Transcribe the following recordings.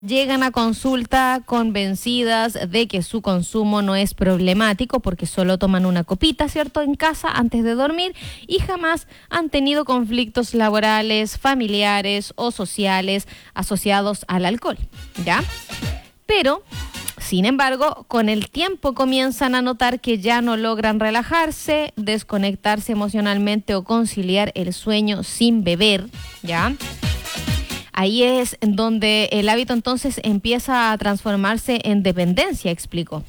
llegan a consulta convencidas de que su consumo no es problemático porque solo toman una copita, ¿cierto?, en casa antes de dormir y jamás han tenido conflictos laborales, familiares o sociales asociados al alcohol, ¿ya? Pero, sin embargo, con el tiempo comienzan a notar que ya no logran relajarse, desconectarse emocionalmente o conciliar el sueño sin beber, ¿ya? Ahí es donde el hábito entonces empieza a transformarse en dependencia, explicó.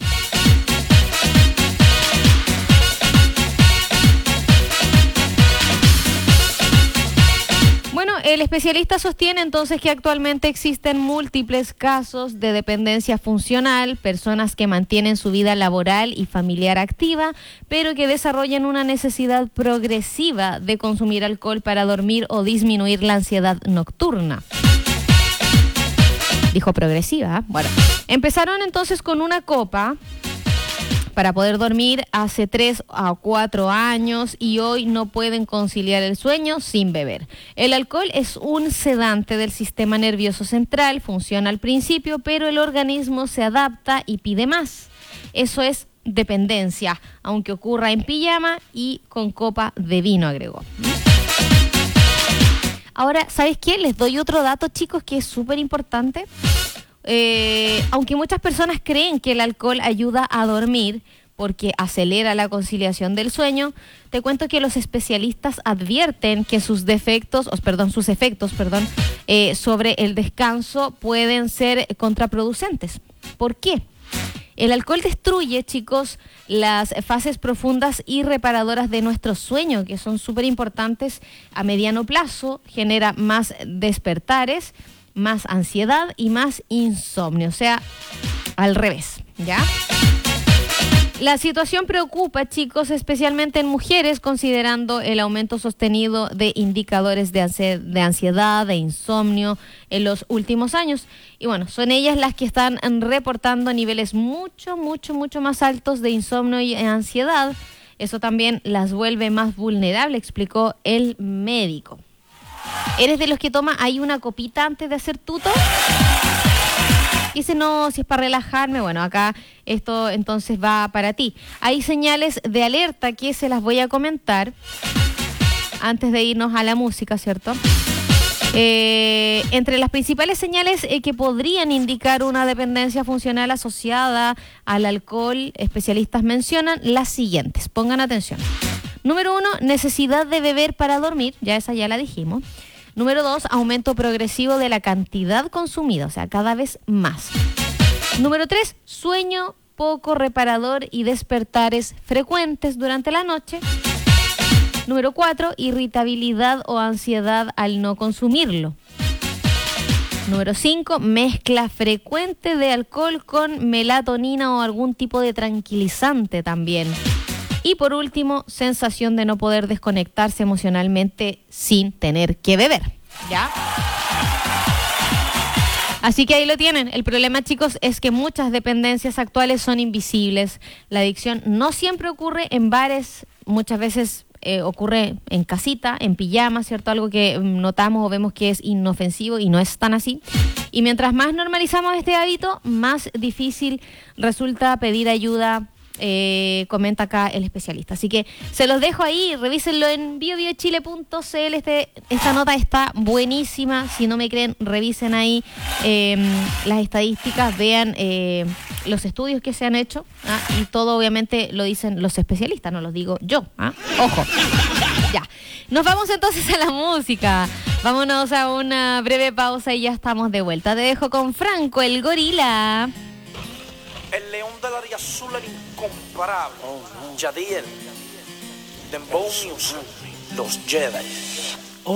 Bueno, el especialista sostiene entonces que actualmente existen múltiples casos de dependencia funcional, personas que mantienen su vida laboral y familiar activa, pero que desarrollan una necesidad progresiva de consumir alcohol para dormir o disminuir la ansiedad nocturna. Dijo progresiva. Bueno, empezaron entonces con una copa para poder dormir hace 3 a 4 años y hoy no pueden conciliar el sueño sin beber. El alcohol es un sedante del sistema nervioso central, funciona al principio, pero el organismo se adapta y pide más. Eso es dependencia, aunque ocurra en pijama y con copa de vino, agregó. Ahora, ¿sabes qué? Les doy otro dato, chicos, que es súper importante. Aunque muchas personas creen que el alcohol ayuda a dormir porque acelera la conciliación del sueño, te cuento que los especialistas advierten que sus efectos sobre el descanso pueden ser contraproducentes. ¿Por qué? El alcohol destruye, chicos, las fases profundas y reparadoras de nuestro sueño, que son súper importantes a mediano plazo, genera más despertares, más ansiedad y más insomnio, o sea, al revés, ¿ya? La situación preocupa, chicos, especialmente en mujeres, considerando el aumento sostenido de indicadores de ansiedad, de insomnio en los últimos años. Y bueno, son ellas las que están reportando niveles mucho más altos de insomnio y ansiedad. Eso también las vuelve más vulnerables, explicó el médico. ¿Eres de los que toma ahí una copita antes de hacer tuto? Dice, no, si es para relajarme, bueno, acá esto entonces va para ti. Hay señales de alerta que se las voy a comentar antes de irnos a la música, ¿cierto? Entre las principales señales que podrían indicar una dependencia funcional asociada al alcohol, especialistas mencionan las siguientes. Pongan atención. Número 1, necesidad de beber para dormir, ya esa ya la dijimos. Número 2, aumento progresivo de la cantidad consumida, o sea, cada vez más. Número 3, sueño poco reparador y despertares frecuentes durante la noche. Número 4, irritabilidad o ansiedad al no consumirlo. Número 5, mezcla frecuente de alcohol con melatonina o algún tipo de tranquilizante también. Y por último, sensación de no poder desconectarse emocionalmente sin tener que beber, ¿ya? Así que ahí lo tienen. El problema, chicos, es que muchas dependencias actuales son invisibles. La adicción no siempre ocurre en bares, muchas veces ocurre en casita, en pijama, ¿cierto? Algo que notamos o vemos que es inofensivo y no es tan así. Y mientras más normalizamos este hábito, más difícil resulta pedir ayuda. Comenta acá el especialista. Así que se los dejo ahí, revísenlo en biobiochile.cl. Esta nota está buenísima. Si no me creen, revisen ahí las estadísticas, vean los estudios que se han hecho, y todo obviamente lo dicen los especialistas, no los digo yo. Ojo. Ya. Nos vamos entonces a la música. Vámonos a una breve pausa y ya estamos de vuelta. Te dejo con Franco, el gorila. El león de la área azul, el incomparable. Yadiel. Dembow Music. Los Jedi.